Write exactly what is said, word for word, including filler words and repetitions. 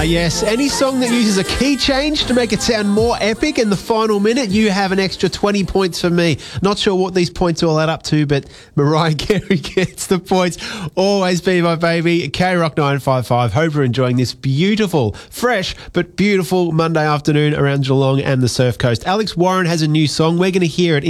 yes. Any song that uses a key change to make it sound more epic in the final minute, you have an extra twenty points for me. Not sure what these points all add up to, but Mariah Carey gets the points. Always be my baby. K-Rock nine five five. Hope you're enjoying this beautiful, fresh, but beautiful Monday afternoon around Geelong and the Surf Coast. Alex Warren has a new song. We're going to hear it in